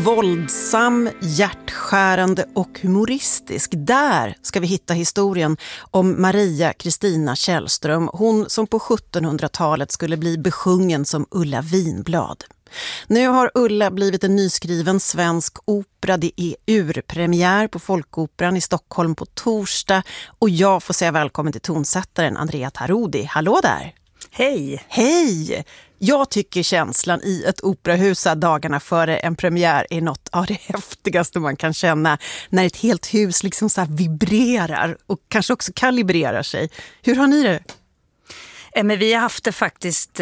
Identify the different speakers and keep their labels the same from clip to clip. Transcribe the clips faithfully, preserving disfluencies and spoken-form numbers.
Speaker 1: Våldsam, hjärtskärande och humoristisk. Där ska vi hitta historien om Maria Kristina Källström. Hon som på sjuttonhundratalet skulle bli besjungen som Ulla Vinblad. Nu har Ulla blivit en nyskriven svensk opera. Det är urpremiär på Folkoperan i Stockholm på torsdag. Och jag får säga välkommen till tonsättaren Andrea Tarodi. Hallå där!
Speaker 2: Hej!
Speaker 1: Hej! Jag tycker känslan i ett operahus dagarna före en premiär är något av det häftigaste man kan känna. När ett helt hus liksom så här vibrerar och kanske också kalibrerar sig. Hur har ni det?
Speaker 2: Men vi har haft det faktiskt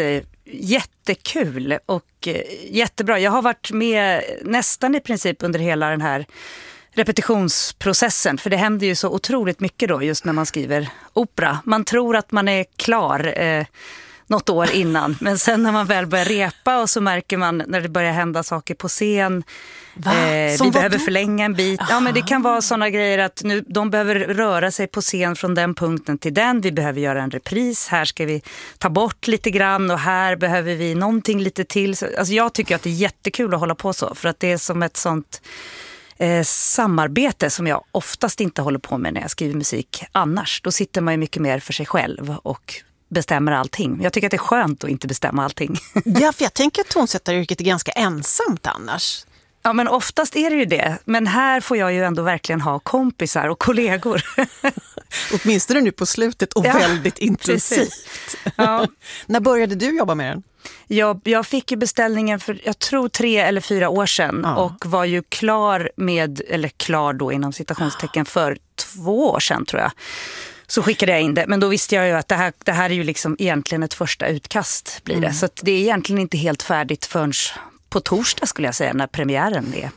Speaker 2: jättekul och jättebra. Jag har varit med nästan i princip under hela den här repetitionsprocessen. För det händer ju så otroligt mycket då just när man skriver opera. Man tror att man är klar eh, något år innan. Men sen när man väl börjar repa och så märker man när det börjar hända saker på scen. Eh, vi behöver förlänga en bit. Ja, men det kan vara sådana grejer att nu, de behöver röra sig på scen från den punkten till den. Vi behöver göra en repris. Här ska vi ta bort lite grann och här behöver vi någonting lite till. Alltså jag tycker att det är jättekul att hålla på så. För att det är som ett sånt eh, samarbete som jag oftast inte håller på med när jag skriver musik annars. Då sitter man ju mycket mer för sig själv och bestämmer allting. Jag tycker att det är skönt att inte bestämma allting.
Speaker 1: Ja, för jag tänker att tonsättaryrket är ganska ensamt annars.
Speaker 2: Ja, men oftast är det ju det. Men här får jag ju ändå verkligen ha kompisar och kollegor.
Speaker 1: Åtminstone nu på slutet och ja, väldigt intensivt.
Speaker 2: Ja.
Speaker 1: När började du jobba med den?
Speaker 2: Jag, jag fick ju beställningen för, jag tror tre eller fyra år sedan. Ja. Och var ju klar med, eller klar då inom citationstecken för två år sedan tror jag. Så skickade jag in det. Men då visste jag ju att det här, det här är ju liksom egentligen ett första utkast blir det. Mm. Så att det är egentligen inte helt färdigt förrän på torsdag skulle jag säga när premiären är.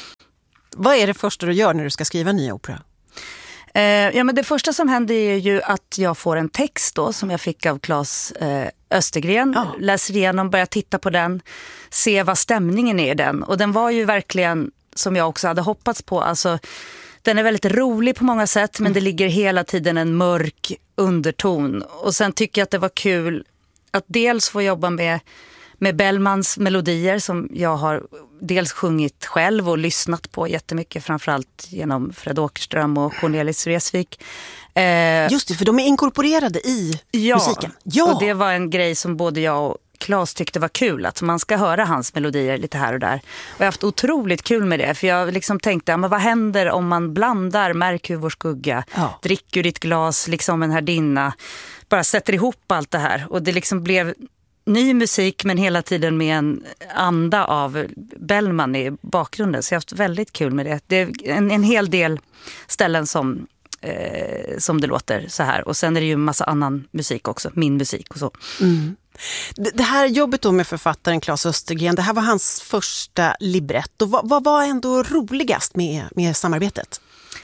Speaker 1: Vad är det första du gör när du ska skriva en ny opera?
Speaker 2: Eh, ja, men det första som händer är ju att jag får en text då som jag fick av Claes eh, Östergren. Ja. Läser igenom, börjar titta på den. Se vad stämningen är i den. Och den var ju verkligen som jag också hade hoppats på. Alltså den är väldigt rolig på många sätt men det ligger hela tiden en mörk underton. Och sen tycker jag att det var kul att dels få jobba med, med Bellmans melodier som jag har dels sjungit själv och lyssnat på jättemycket. Framförallt genom Fred Åkerström och Cornelis Vreeswijk. Eh,
Speaker 1: Just det, för de är inkorporerade i
Speaker 2: ja,
Speaker 1: musiken. Ja,
Speaker 2: och det var en grej som både jag och Claes tyckte var kul, att man ska höra hans melodier lite här och där. Och jag har haft otroligt kul med det, för jag liksom tänkte, men vad händer om man blandar Märk vår skugga, ja. Drick ur ditt glas, liksom en härdinna, bara sätter ihop allt det här. Och det liksom blev ny musik men hela tiden med en anda av Bellman i bakgrunden. Så jag har haft väldigt kul med det. Det är en, en hel del ställen som, eh, som det låter så här. Och sen är det ju en massa annan musik också, min musik och så.
Speaker 1: Mm. Det här jobbet då med författaren Claes Östergren, det här var hans första libretto. Vad, vad var ändå roligast med, med samarbetet?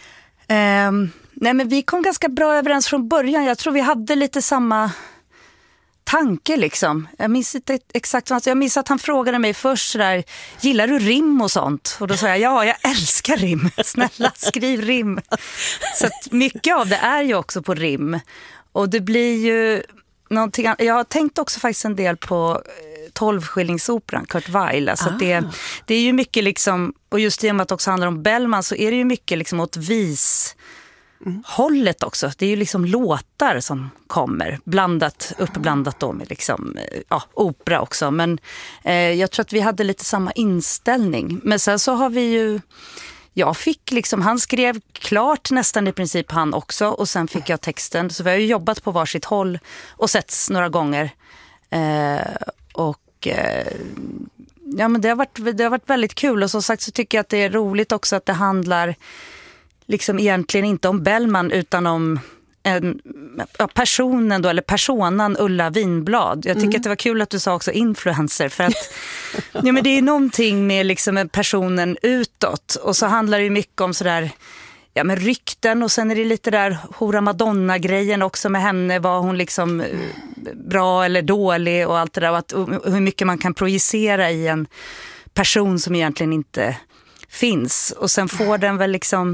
Speaker 2: Um, nej men vi kom ganska bra överens från början. Jag tror vi hade lite samma tanke liksom. Jag minns inte exakt vad han sa. Jag minns att han frågade mig först sådär, gillar du rim och sånt? Och då sa jag, ja, jag älskar rim. Snälla, skriv rim. Så att mycket av det är ju också på rim. Och det blir ju någonting annat. Jag har tänkt också faktiskt en del på tolvskillingsoperan, Kurt Weill. Alltså ah. det, det är ju mycket liksom, och just i och med att det också handlar om Bellman så är det ju mycket liksom åt vis mm. hållet också. Det är ju liksom låtar som kommer, blandat, uppblandat då med liksom, ja, opera också. Men eh, jag tror att vi hade lite samma inställning. Men sen så har vi ju, jag fick liksom, han skrev klart nästan i princip han också och sen fick jag texten. Så vi har ju jobbat på varsitt håll och setts några gånger. Eh, och eh, ja, men det har, varit, det har varit väldigt kul. Och som sagt så tycker jag att det är roligt också att det handlar liksom egentligen inte om Bellman utan om en, ja, personen då, eller personan Ulla Vinblad. Jag tycker mm. att det var kul att du sa också influencer för att ja, men det är någonting med liksom personen utåt och så handlar det ju mycket om sådär, ja, men rykten och sen är det lite där Hora Madonna-grejen också med henne, var hon liksom bra eller dålig och allt det där och att, hur mycket man kan projicera i en person som egentligen inte finns och sen får den väl liksom.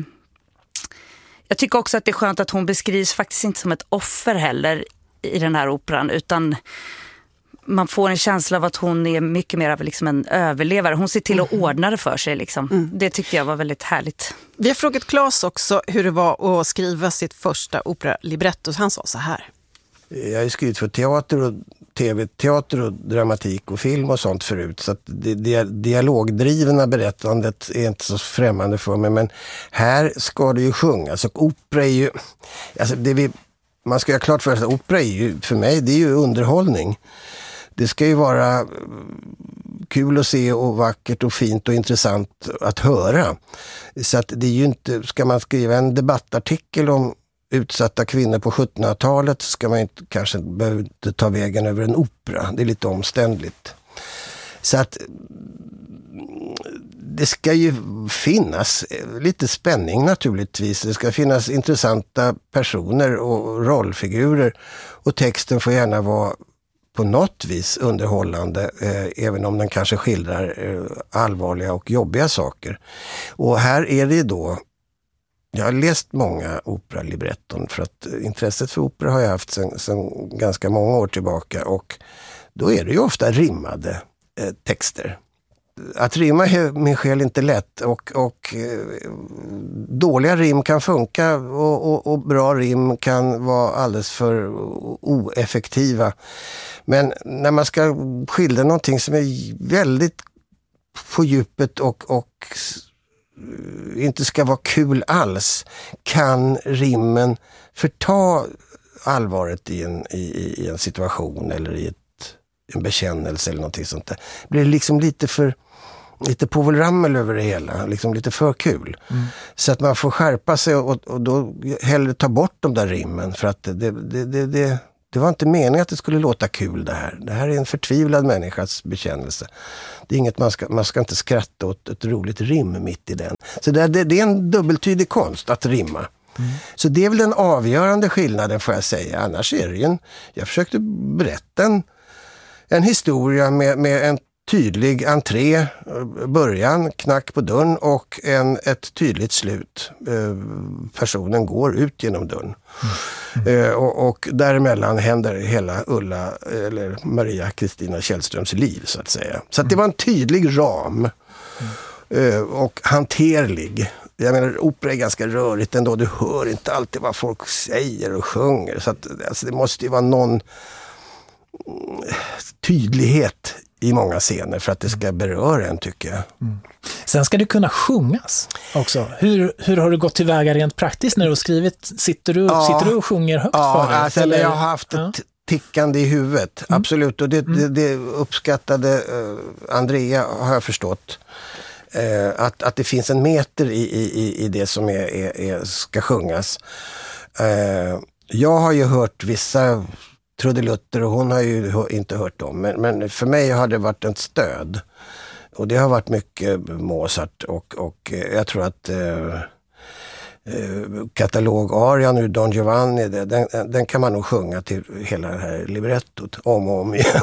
Speaker 2: Jag tycker också att det är skönt att hon beskrivs faktiskt inte som ett offer heller i den här operan utan man får en känsla av att hon är mycket mer av liksom en överlevare. Hon ser till att ordna det för sig. Liksom. Mm. Det tyckte jag var väldigt härligt.
Speaker 1: Vi har frågat Claes också hur det var att skriva sitt första opera-libretto. Han sa så här.
Speaker 3: Jag har skrivit för teater och tv, teater och dramatik och film och sånt förut. Så att det, det dialogdrivna berättandet är inte så främmande för mig. Men här ska det ju sjungas. Och opera är ju... Alltså det vi, man ska göra klart för sig att opera är ju, för mig, det är ju underhållning. Det ska ju vara kul att se och vackert och fint och intressant att höra. Så att det är ju inte... Ska man skriva en debattartikel om utsatta kvinnor på sjuttonhundratalet så ska man inte, kanske behöva inte ta vägen över en opera. Det är lite omständligt. Så att det ska ju finnas lite spänning naturligtvis. Det ska finnas intressanta personer och rollfigurer. Och texten får gärna vara på något vis underhållande, eh, även om den kanske skildrar eh, allvarliga och jobbiga saker. Och här är det då, jag har läst många operalibretton för att intresset för opera har jag haft sedan, sedan ganska många år tillbaka, och då är det ju ofta rimmade eh, texter. Att rimma är min själ inte lätt, och, och eh, dåliga rim kan funka och, och, och bra rim kan vara alldeles för oeffektiva. Men när man ska skildra någonting som är väldigt på djupet och, och inte ska vara kul alls, kan rimmen förta allvaret i en, i, i en situation eller i ett, en bekännelse eller någonting sånt där. Det blir liksom lite för lite povelrammel över det hela, liksom lite för kul. Mm. Så att man får skärpa sig och, och då hellre ta bort de där rimmen, för att det, det, det, det, det var inte meningen att det skulle låta kul det här. Det här är en förtvivlad människas bekännelse. Det är inget man ska, man ska inte skratta åt ett roligt rim mitt i den. Så det, det, det är en dubbeltydig konst att rimma. Mm. Så det är väl den avgörande skillnaden, får jag säga. Annars är det ju en, jag försökte berätta en, en historia med, med en tydlig entré, början, knack på dörren och en, ett tydligt slut. Eh, personen går ut genom dörren. Mm. Mm. Eh, och, och däremellan händer hela Ulla eller Maria Kristina Källströms liv, så att säga. Så att det var en tydlig ram. Mm. Eh, och hanterlig. Jag menar, opera är ganska rörigt ändå. Du hör inte alltid vad folk säger och sjunger. Så att, alltså, det måste ju vara någon tydlighet i många scener för att det ska beröra en, tycker jag. Mm.
Speaker 4: Sen ska det kunna sjungas också. Hur, hur har du gått tillväga rent praktiskt när du har skrivit? Sitter du, ja, sitter du och sjunger högt
Speaker 3: ja,
Speaker 4: för dig?
Speaker 3: Alltså, eller? Jag har haft ja. ett tickande i huvudet. Mm. Absolut. Och det, mm. det, det uppskattade uh, Andrea, har jag förstått. Uh, att, att det finns en meter i, i, i det som är, är, är, ska sjungas. Uh, jag har ju hört vissa trudelutter och hon har ju inte hört dem. Men, men för mig har det varit ett stöd. Och det har varit mycket Mozart. Och, och jag tror att eh, eh, katalogarian ur Don Giovanni, det, den, den kan man nog sjunga till hela det här librettot om och om igen.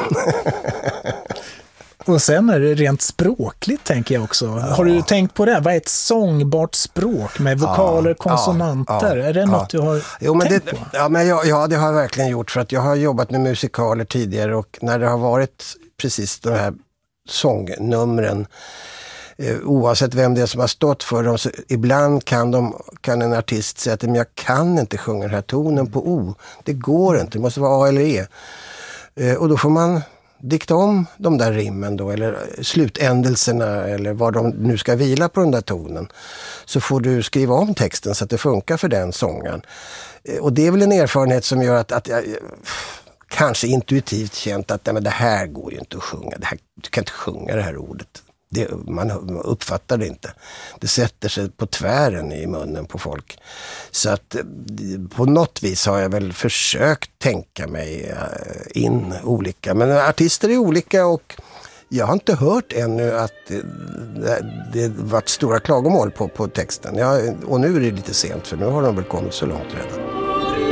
Speaker 4: Och sen är det rent språkligt, tänker jag också. Ja. Har du tänkt på det? Vad är ett sångbart språk med vokaler, ja, konsonanter? Ja, ja, är det
Speaker 3: ja.
Speaker 4: något du har
Speaker 3: jo, men
Speaker 4: tänkt
Speaker 3: det,
Speaker 4: på?
Speaker 3: Ja, men jag, ja, det har jag verkligen gjort. För att jag har jobbat med musikaler tidigare, och när det har varit precis de här sångnumren, eh, oavsett vem det är som har stått för dem, så ibland kan, de, kan en artist säga att men jag kan inte sjunga den här tonen på O. Det går inte, det måste vara A eller E. Eh, och då får man dikta om de där rimmen då, eller slutändelserna, eller vad de nu ska vila på den där tonen. Så får du skriva om texten så att det funkar för den sången. Och det är väl en erfarenhet som gör att, att jag kanske intuitivt känt att nej, men det här går ju inte att sjunga. Det här, du kan inte sjunga det här ordet. Det, man uppfattar det inte. Det sätter sig på tvären i munnen på folk. Så att på något vis har jag väl försökt tänka mig in olika. Men artister är olika, och jag har inte hört ännu att det, det varit stora klagomål på, på texten. Jag, och nu är det lite sent, för nu har de väl kommit så långt redan.